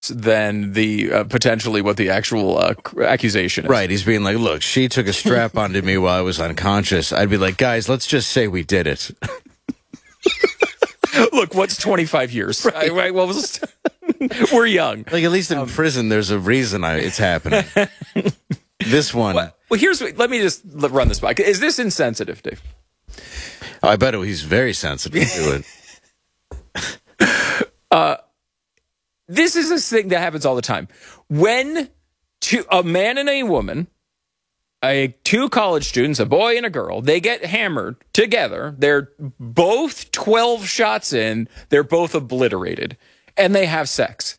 than the potentially what the actual accusation is. Right, he's being like, look, she took a strap onto me while I was unconscious. I'd be like, guys, let's just say we did it. Look, what's 25 years? Right. Well, we're young. Like, at least in prison, there's a reason it's happening. This one. Well, let me just run this by. Is this insensitive, Dave? Oh, I bet he's very sensitive to it. This is a thing that happens all the time. When a man and a woman, two college students, a boy and a girl, they get hammered together. They're both 12 shots in. They're both obliterated. And they have sex.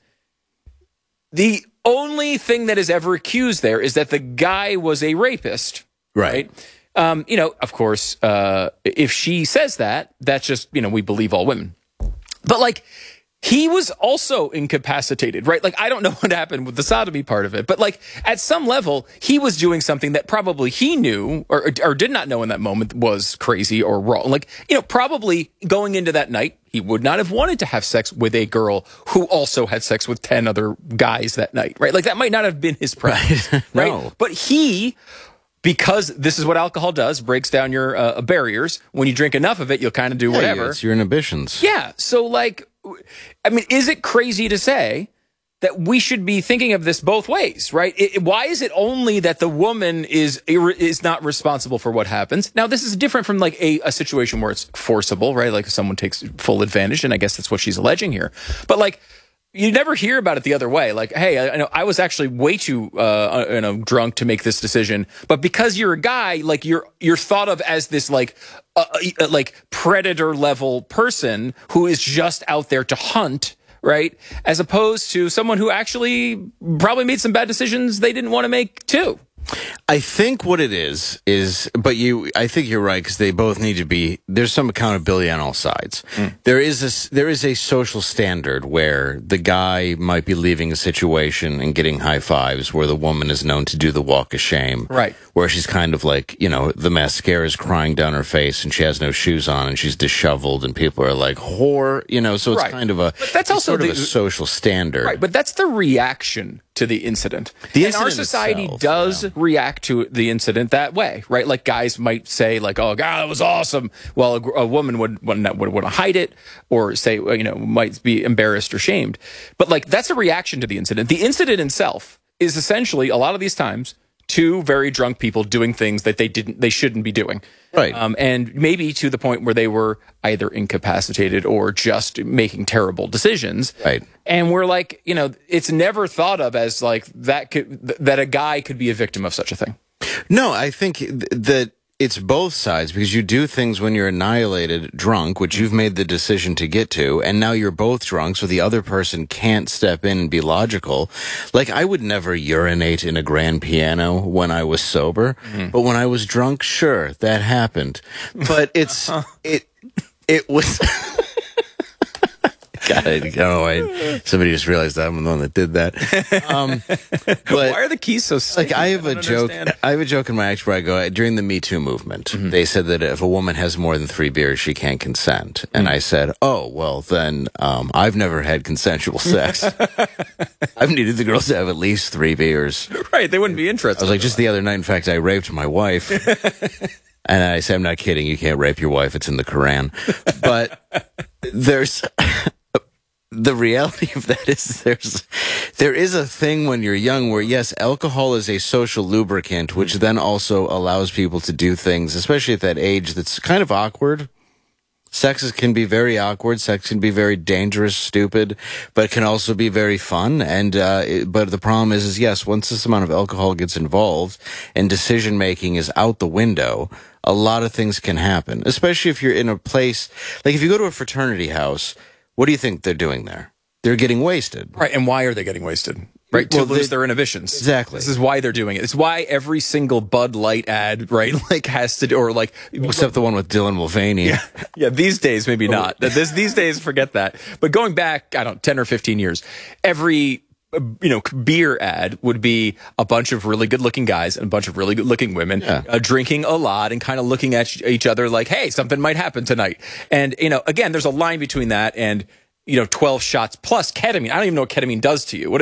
The only thing that is ever accused there is that the guy was a rapist. Right? Of course, if she says that, that's just, we believe all women. But, like, he was also incapacitated, right? Like, I don't know what happened with the sodomy part of it, but, like, at some level, he was doing something that probably he knew or did not know in that moment was crazy or wrong. Like, probably going into that night, he would not have wanted to have sex with a girl who also had sex with 10 other guys that night, right? Like, that might not have been his preference, right? No. But because this is what alcohol does, breaks down your barriers. When you drink enough of it, you'll kind of do whatever. It's your inhibitions. Yeah. So, like, is it crazy to say that we should be thinking of this both ways, right? Why is it only that the woman is not responsible for what happens? Now, this is different from, like, a situation where it's forcible, right? Like, if someone takes full advantage, and I guess that's what she's alleging here. But, like, you never hear about it the other way. Like, hey, I know I was actually way too drunk to make this decision, but because you're a guy, like, you're thought of as this like predator level person who is just out there to hunt, right? As opposed to someone who actually probably made some bad decisions they didn't want to make too. I think what it is, I think you're right, because they both need to be, there's some accountability on all sides. There is a social standard where the guy might be leaving a situation and getting high fives, where the woman is known to do the walk of shame. Right. Where she's kind of like, the mascara is crying down her face and she has no shoes on and she's disheveled and people are like, whore, so it's kind of but that's also sort of a social standard. Right, but that's the reaction to the incident. And our society does react to the incident that way, right? Like, guys might say, like, oh, God, that was awesome. Well, a woman would want to hide it or say, might be embarrassed or shamed. But, like, that's a reaction to the incident. The incident itself is essentially, a lot of these times, two very drunk people doing things that they shouldn't be doing. Right. And maybe to the point where they were either incapacitated or just making terrible decisions. Right. And we're like, it's never thought of as like that a guy could be a victim of such a thing. No, I think that it's both sides, because you do things when you're annihilated drunk, which you've made the decision to get to, and now you're both drunk, so the other person can't step in and be logical. Like, I would never urinate in a grand piano when I was sober, but when I was drunk, sure, that happened. But it was... God, I don't know why somebody just realized that I'm the one that did that. But why are the keys so sticky? Like, I have a joke in my act where I go, during the Me Too movement, they said that if a woman has more than 3 beers, she can't consent. And I said, oh, well, then I've never had consensual sex. I've needed the girls to have at least 3 beers. Right, they wouldn't be interested. I was like, just the other night, in fact, I raped my wife. And I said, I'm not kidding, you can't rape your wife, it's in the Quran. But there's... The reality of that is there is a thing when you're young where, yes, alcohol is a social lubricant, which then also allows people to do things, especially at that age, that's kind of awkward. Sex can be very awkward. Sex can be very dangerous, stupid, but it can also be very fun. And but the problem is yes, once this amount of alcohol gets involved and decision making is out the window, a lot of things can happen, especially if you're in a place, like if you go to a fraternity house. What do you think they're doing there? They're getting wasted. Right, and why are they getting wasted? Right, to lose their inhibitions. Exactly. This is why they're doing it. It's why every single Bud Light ad, right, like has to, or like... Except the one with Dylan Mulvaney. Yeah, these days, maybe not. These days, forget that. But going back, 10 or 15 years, every... beer ad would be a bunch of really good-looking guys and a bunch of really good-looking women drinking a lot and kind of looking at each other like, hey, something might happen tonight. And, again, there's a line between that and 12 shots plus ketamine. I don't even know what ketamine does to you. What